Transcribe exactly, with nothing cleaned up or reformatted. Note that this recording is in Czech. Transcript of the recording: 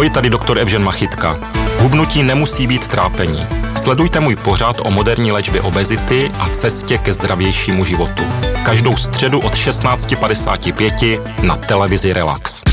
Ahoj, tady doktor Evžen Machytka. Hubnutí nemusí být trápení. Sledujte můj pořad o moderní léčbě obezity a cestě ke zdravějšímu životu. Každou středu od šestnáct padesát pět na televizi Relax.